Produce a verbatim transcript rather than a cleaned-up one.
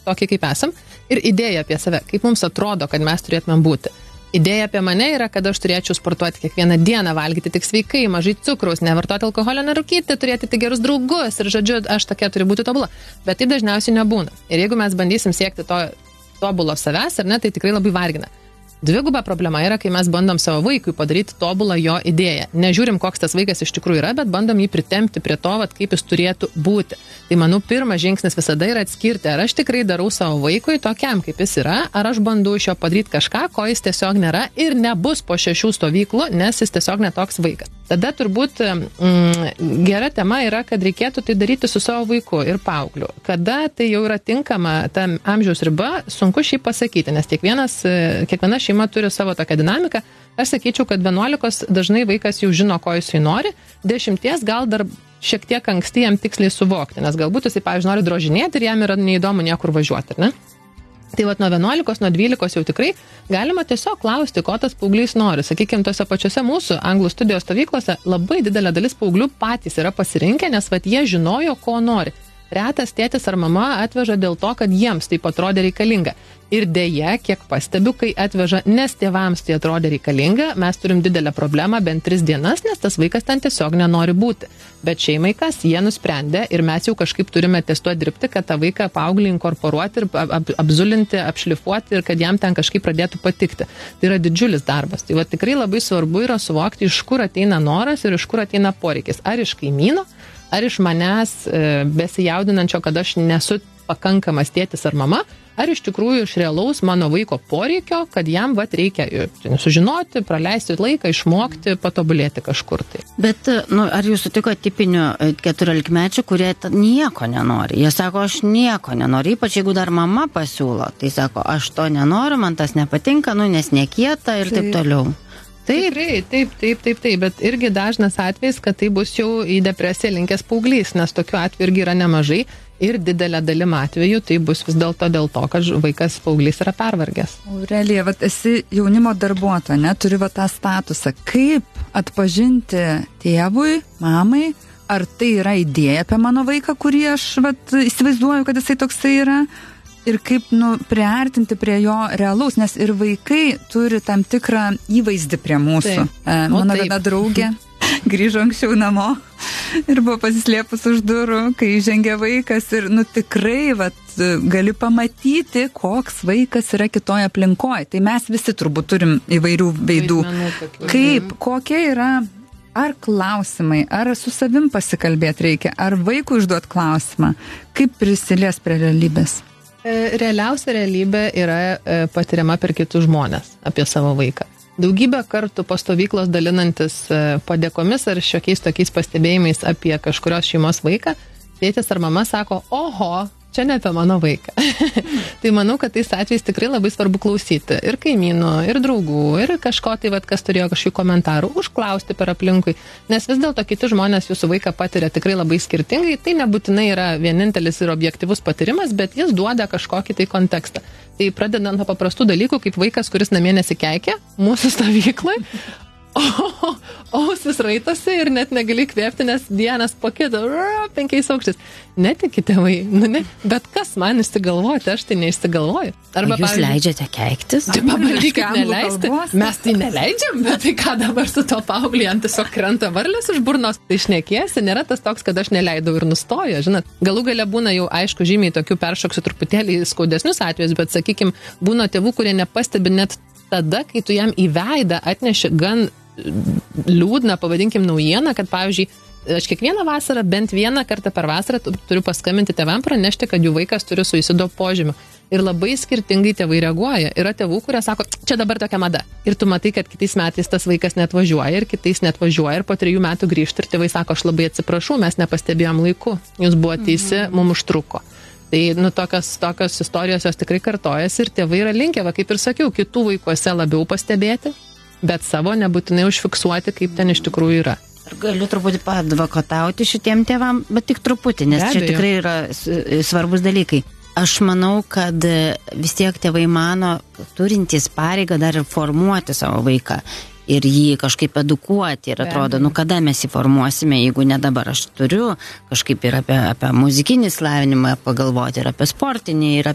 tokį kaip esam, ir idėja apie save, kaip mums atrodo, kad mes turėtumėm būti. Idėja apie mane yra, kad aš turėčiau sportuoti kiekvieną dieną, valgyti tik sveikai, mažai cukraus, nevartoti alkoholio, nerūkyti, turėti tik gerus draugus ir, žodžiu, aš tokia turiu būti tobula. Bet taip dažniausiai nebūna. Ir jeigu mes bandysim siekti to tobulo savęs, ar ne, tai tikrai labai vargina. Dviguba problema yra, kai mes bandom savo vaikui padaryti tobulą jo idėją. Nežiūrim, koks tas vaikas iš tikrųjų yra, bet bandom jį pritempti prie to, vat, kaip jis turėtų būti. Tai manau, pirmas žingsnis visada yra atskirti, ar aš tikrai darau savo vaikui tokiam, kaip jis yra, ar aš bandau iš jo padaryti kažką, ko jis tiesiog nėra ir nebus po šešių stovyklų, nes jis tiesiog netoks vaikas. Tada turbūt mm, gera tema yra, kad reikėtų tai daryti su savo vaiku ir paaugliu. Kada tai jau yra tinkama ta amžiaus riba, sunku šiaip pasakyti, nes kiekvienas, kiekviena šeima turi savo tokią dinamiką. Aš sakyčiau, kad vienuolikos dažnai vaikas jau žino, ko jisai nori, dešimties gal dar šiek tiek anksti jam tiksliai suvokti, nes galbūt jisai, pavyzdžiui, nori drožinėti ir jam yra neįdomu niekur važiuoti, ne? Tai vat nuo vienuolikos, nuo dvylikos jau tikrai galima tiesiog klausti, ko tas paauglys nori. Sakykime, tose pačiose mūsų anglų studijos stovyklose labai didelė dalis paauglių patys yra pasirinkę, nes vat jie žinojo, ko nori. Retas tėtis ar mama atveža dėl to, kad jiems taip atrodė reikalinga. Ir dėja, kiek pastebiu, kai atveža, nes tėvams tai atrodė reikalinga, mes turim didelę problemą bent tris dienas, nes tas vaikas ten tiesiog nenori būti. Bet šeimai kas, jie nusprendė ir mes jau kažkaip turime ties tuo dirbti, kad tą vaiką paauglį inkorporuoti ir ap apzulinti, apšlifuoti ir kad jam ten kažkaip pradėtų patikti. Tai yra didžiulis darbas. Tai va, tikrai labai svarbu yra suvokti, iš kur ateina noras ir iš kur ateina poreikis. Ar iš kaimyno, ar iš manęs e, besijaudinančio, kad aš nesu pakankamas tėtis ar mama, ar iš tikrųjų iš realaus mano vaiko poreikio, kad jam vat reikia sužinoti, praleisti laiką, išmokti, patobulėti kažkur tai. Bet nu, ar jūs sutiko tipinių keturiolikmečių, kurie nieko nenori? Jie sako, aš nieko nenoriu, ypač jeigu dar mama pasiūlo. Tai sako, aš to nenoriu, man tas nepatinka, nu, nes nekieta ir taip, taip toliau. Taip, taip, taip, taip, taip, taip, bet irgi dažnas atvejs, kad tai bus jau į depresiją linkęs paauglys, nes tokių atvejų irgi yra nemažai ir didelė dalim atveju tai bus vis dėlto dėl to, kad vaikas paauglys yra pervargęs. Aurelija, vat esi jaunimo darbuotoja, ne, turi va tą statusą. Kaip atpažinti tėvui, mamai, ar tai yra idėja apie mano vaiką, kurį aš vat įsivaizduoju, kad jisai toksai yra? Ir kaip nu, priartinti prie jo realaus, nes ir vaikai turi tam tikrą įvaizdį prie mūsų. E, mano viena draugė grįžo anksčiau namo ir buvo pasislėpus už durų, kai žengė vaikas ir nu, tikrai vat, gali pamatyti, koks vaikas yra kitoje aplinkoje. Tai mes visi turbūt turim įvairių veidų. Kaip, kokie yra ar klausimai, ar su savim pasikalbėti reikia, ar vaikui užduot klausimą, kaip prisilies prie realybės? Realiausia realybė yra patiriama per kitus žmonės apie savo vaiką. Daugybę kartų po stovyklos dalinantis padėkomis ar šiokiais tokiais pastebėjimais apie kažkurios šeimos vaiką, tėtis ar mama sako, oho, čia ne apie mano vaiką. Tai manau, kad tais atvejais tikrai labai svarbu klausyti ir kaimynų, ir draugų, ir kažko tai, vat, kas turėjo kažkokių komentarų, užklausti per aplinkui, nes vis dėlto kiti žmonės jūsų vaiką patiria tikrai labai skirtingai, tai nebūtinai yra vienintelis ir objektyvus patyrimas, bet jis duoda kažkokį tai kontekstą. Tai pradedant nuo paprastų dalykų, kaip vaikas, kuris namie nesikeikia mūsų stovyklai, o ausis raitosi ir net negali kvėpti, nes vienas po kito, penkiais aukštis. Netiki tėvai, nu ne, bet kas man išsigalvoti, aš tai neišsigalvoju. Arba, jūs leidžiate keiktis? Tai pabandykit neleisti. Mes tai neleidžiam, bet tai ką dabar su to paauglį, ant tiesiog krenta varlės už burnos, tai šnekėsi, nėra tas toks, kad aš neleidau ir nustojo, žinot. Galų gale būna jau, aišku, žymiai tokių peršoksiu truputėlį skaudesnius atvejus, bet sakykim, būna tėvų, kurie nepastebi net tada, kai tu jam į veidą atneši gan liūdną, pavadinkim, naujieną, kad, pavyzdžiui, aš kiekvieną vasarą, bent vieną kartą per vasarą turiu paskambinti tėvam pranešti, kad jų vaikas turi suicido požymių. Ir labai skirtingai tėvai reaguoja. Yra tėvų, kurie sako, čia dabar tokia mada. Ir tu matai, kad kitais metais tas vaikas net važiuoja ir kitais net važiuoja ir po trijų metų grįžta ir tėvai sako, aš labai atsiprašau, mes nepastebėjom laiku. Jūs buvo teisi, mhm. mums užtruko. Tai, nu, tokios, tokios istorijos jos tikrai kartojasi ir tėvai yra linkę, va, kaip ir sakiau, kitų vaikuose labiau pastebėti, bet savo nebūtinai užfiksuoti, kaip ten iš tikrųjų yra. Ir galiu truputį paadvokatauti šitiem tėvam, bet tik truputį, nes čia tikrai yra svarbus dalykai. Aš manau, kad vis tiek tėvai mano, turintys pareigą dar ir formuoti savo vaiką ir jį kažkaip edukuoti ir atrodo, nu kada mes jį formuosime, jeigu ne dabar aš turiu kažkaip ir apie, apie muzikinį slavinimą pagalvoti, ir apie sportinį, ir